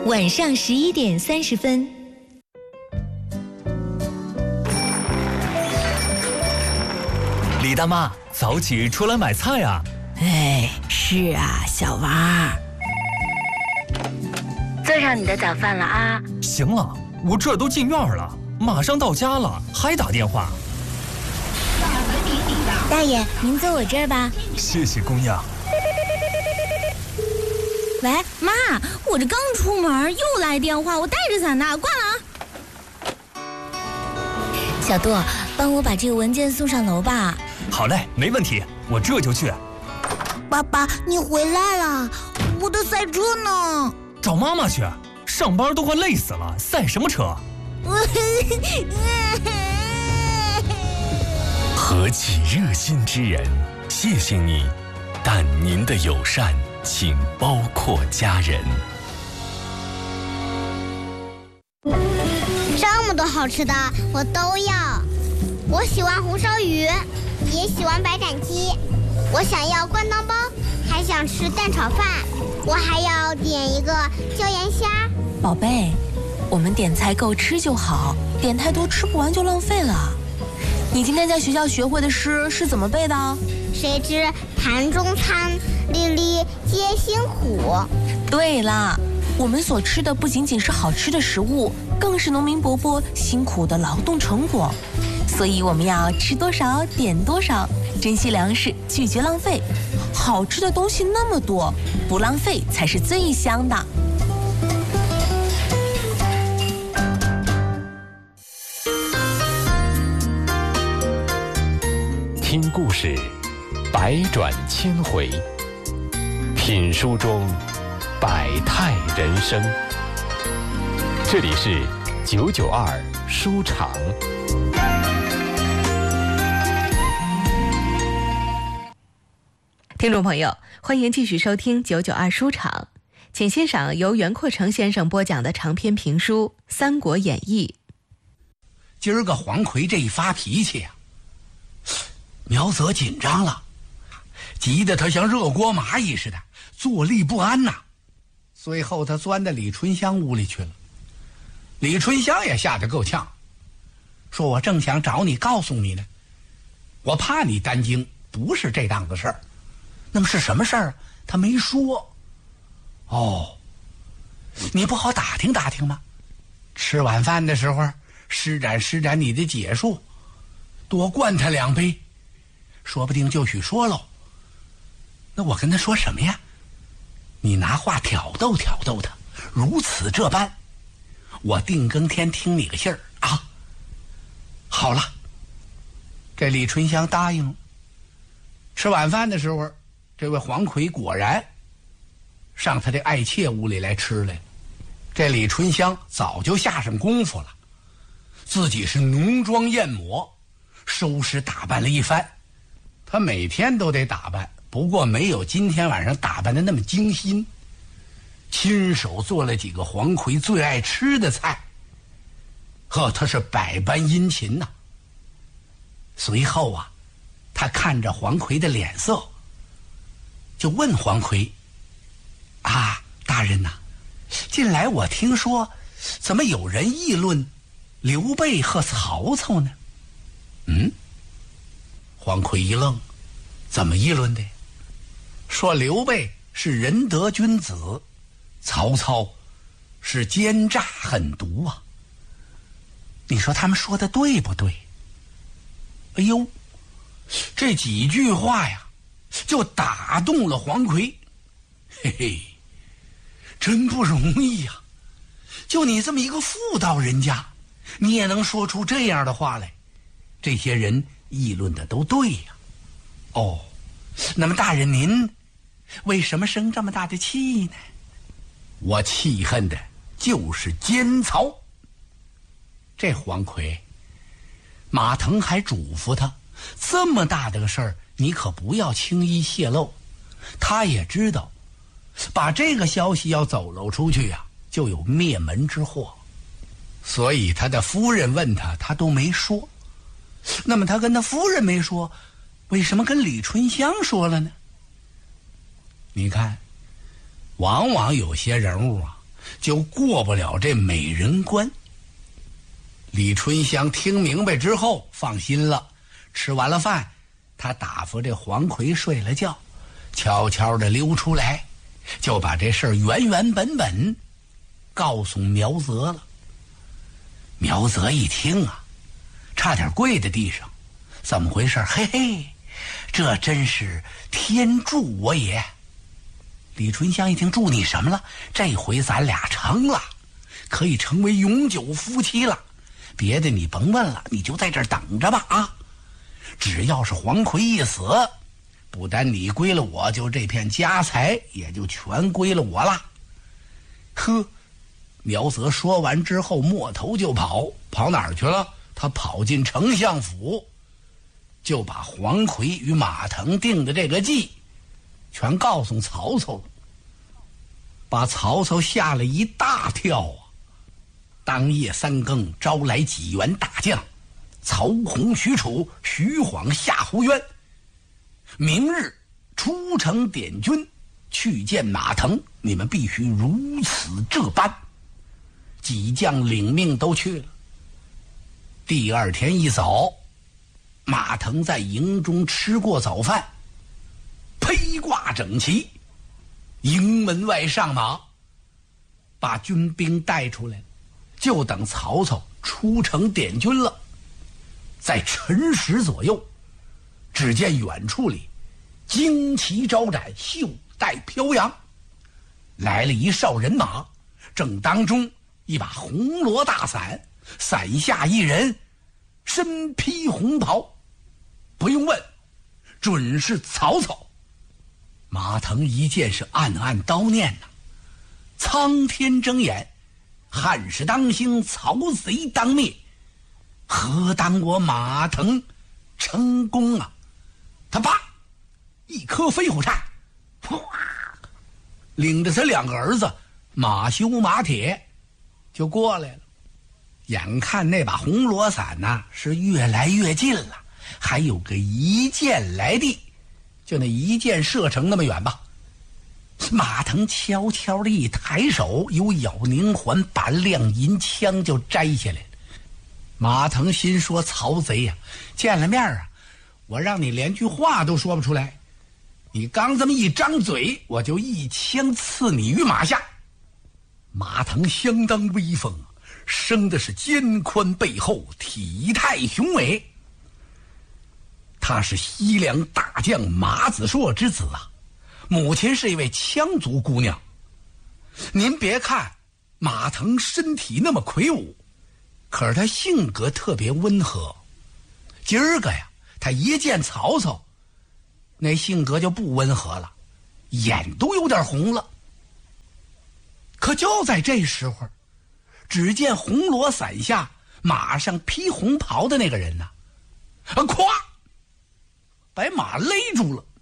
晚上11点30分。 李大妈，早起出来买菜啊！ 哎，是啊，小娃。 做上你的早饭了啊！ 行了，我这都进院了，马上到家了，还打电话。 大爷，您坐我这儿吧。 谢谢姑娘。 喂，妈，我这刚出门又来电话，我带着伞呢，挂了啊。小杜，帮我把这个文件送上楼吧。 好嘞，没问题，我这就去。 爸爸，你回来了，我的赛车呢？ 找妈妈去，上班都快累死了，赛什么车？ 何其热心之人，谢谢你，但您的友善请包括家人。 这么多好吃的我都要，我喜欢红烧鱼，也喜欢白斩鸡，我想要灌汤包，还想吃蛋炒饭，我还要点一个椒盐虾。 宝贝，我们点菜够吃就好，点太多吃不完就浪费了。你今天在学校学会的诗是怎么背的？ 谁知盘中餐，粒粒皆辛苦。 对啦，我们所吃的不仅仅是好吃的食物，更是农民伯伯辛苦的劳动成果。所以我们要吃多少点多少，珍惜粮食，拒绝浪费。好吃的东西那么多，不浪费才是最香的。 听故事，百转千回；品书中，百态人生。这里是992书场。 听众朋友，欢迎继续收听992书场，请欣赏由袁阔成先生播讲的长篇评书《三国演义》。 今儿个黄奎这一发脾气呀，苗泽紧张了，急得他像热锅蚂蚁似的，坐立不安呐。最后他钻到李春香屋里去了。李春香也吓得够呛，说我正想找你告诉你呢，我怕你担惊，不是这档子事儿。那么是什么事儿啊？他没说。哦，你不好打听打听吗？吃晚饭的时候施展你的解数，多灌他2杯，说不定就许说喽。那我跟他说什么呀？你拿话挑逗挑逗他，如此这般，我定更天听你个信儿啊。好了，这李春香答应了。吃晚饭的时候，这位黄奎果然上他的爱妾屋里来吃来了。这李春香早就下上功夫了，自己是浓妆艳抹，收拾打扮了一番。他每天都得打扮，不过没有今天晚上打扮的那么精心。亲手做了几个黄奎最爱吃的菜，呵，他是百般殷勤呐。随后啊，他看着黄奎的脸色，就问黄奎：“啊，大人呐，近来我听说，怎么有人议论刘备和曹操呢？”黄奎一愣，怎么议论的？说刘备是仁德君子，曹操是奸诈狠毒啊。你说他们说的对不对？哎呦，这几句话呀，就打动了黄奎。嘿嘿，真不容易呀！就你这么一个妇道人家，你也能说出这样的话来，这些人议论的都对呀。哦，那么大人您为什么生这么大的气呢？我气恨的就是奸曹。这黄奎，马腾还嘱咐他，这么大的个事儿，你可不要轻易泄露。他也知道，把这个消息要走漏出去呀，就有灭门之祸。所以他的夫人问他，他都没说。那么他跟他夫人没说，为什么跟李春香说了呢？你看，往往有些人物啊， 就过不了这美人关。李春香听明白之后放心了，吃完了饭，他打发这黄奎睡了觉，悄悄地溜出来，就把这事儿原原本本告诉苗泽了。苗泽一听啊，差点跪在地上，怎么回事？嘿嘿，这真是天助我也。李春香一听，助你什么了？这回咱俩成了，可以成为永久夫妻了。别的你甭问了，你就在这儿等着吧啊！只要是黄奎一死，不但你归了我，就这片家财也就全归了我了。呵，苗泽说完之后抹头就跑，跑哪儿去了？他跑进丞相府，就把黄奎与马腾定的这个计全告诉曹操了，把曹操吓了一大跳啊！当夜3更，招来几员大将，曹洪、许褚、徐晃、夏侯渊，明日出城点军，去见马腾，你们必须如此这般。几将领命都去了。第二天一早，马腾在营中吃过早饭，披挂整齐，营门外上马，把军兵带出来，就等曹操出城点军了。在辰时左右，只见远处里旌旗招展，袖带飘扬，来了一哨人马，正当中一把红罗大伞，伞下一人身披红袍，不用问，准是曹操。马腾一见是暗暗叨念呐，苍天睁眼，汉室当兴，曹贼当灭，何当我马腾成功啊！他啪一颗飞虎叉，哗，领着他2个儿子马修、马铁就过来了。眼看那把红罗伞呐是越来越近了，还有个一箭来地，就那一箭射程那么远吧。马腾悄悄的一抬手，有咬宁环板亮银枪就摘下来了。马腾心说，曹贼呀，见了面啊，我让你连句话都说不出来，你刚这么一张嘴，我就一枪刺你于马下。马腾相当威风，生的是肩宽背厚，体态雄伟。他是西凉大将马子硕之子啊，母亲是一位羌族姑娘。您别看马腾身体那么魁梧，可是他性格特别温和。今儿个呀，他一见曹操，那性格就不温和了，眼都有点红了。可就在这时候，只见红罗伞下马上披红袍的那个人呐，咵把马勒住了。